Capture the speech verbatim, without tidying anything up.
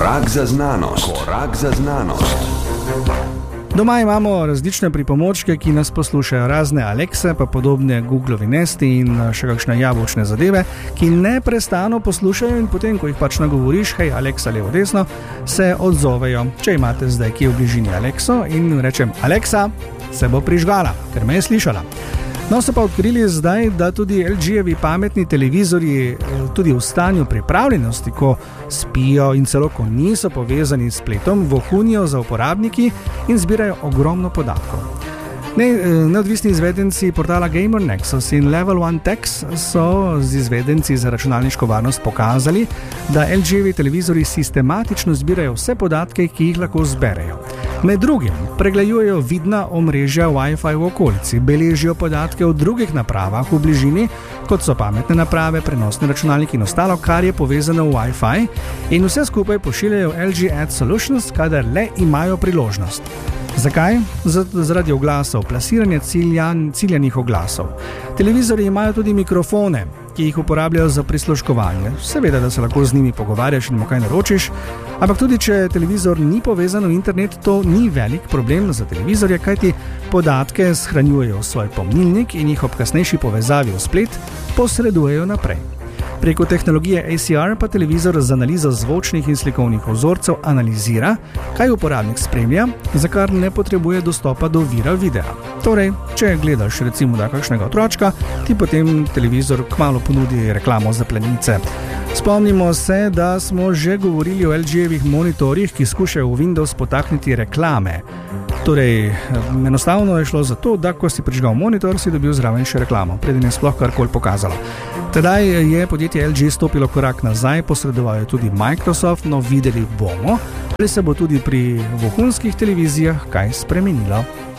Korak za znanost. Korak za znanost. Doma imamo različne pripomočke, ki nas poslušajo, razne Alexe, pa podobne Googlovi Nesti in še kakšne jabolčne zadeve, ki neprestano poslušajo in potem, ko jih pač nagovoriš, hej, Alexa, levo, desno, se odzovejo. Če imate zdaj kje v bližini Alexo in rečem Alexa, se bo prižgala, ker me je slišala. No, so pa odkrili zdaj, da tudi L G-jevi pametni televizorji tudi v stanju pripravljenosti, ko spijo in celo ko niso povezani s spletom, vohunijo za uporabniki in zbirajo ogromno podatkov. Ne, neodvisni izvedenci portala Gamer Nexus in Level One Tech so z izvedenci za računalniško varnost pokazali, da L G-jevi televizorji sistematično zbirajo vse podatke, ki jih lahko zberejo. Med drugim pregledujejo vidna omrežja Wi-Fi v okolici, beležijo podatke o drugih napravah v bližini, kot so pametne naprave, prenosni računalniki in ostalo, kar je povezano v Wi-Fi, in vse skupaj pošiljajo L G Ad Solutions, kadar le imajo priložnost. Zakaj? Zaradi oglasov, plasiranja ciljan, ciljanih oglasov. Televizorji imajo tudi mikrofone, ki jih uporabljajo za prisluškovanje. Seveda, da se lahko z njimi pogovarjaš in mu kaj naročiš, ampak tudi če televizor ni povezan v internet, to ni velik problem za televizorje, kajti podatke shranjujejo v svoj pomnilnik in jih ob kasnejši povezavi v splet posredujejo naprej. Preko tehnologije A C R pa televizor z analizo zvočnih in slikovnih vzorcev analizira, kaj uporabnik spremlja, za kar ne potrebuje dostopa do vira videa. Torej, če gledaš recimo da kakšnega otročka, ti potem televizor kmalu ponudi reklamo za plenice. Spomnimo se, da smo že govorili o L G-jevih monitorjih, ki skušajo v Windows potakniti reklame. Torej, enostavno je šlo za to, da ko si prižgal monitor, si dobil zraven še reklamo, preden je sploh karkoli pokazalo. Tedaj je podjetje L G stopilo korak nazaj, posredoval je tudi Microsoft, no videli bomo, ali se bo tudi pri vohunskih televizijah kaj spremenilo.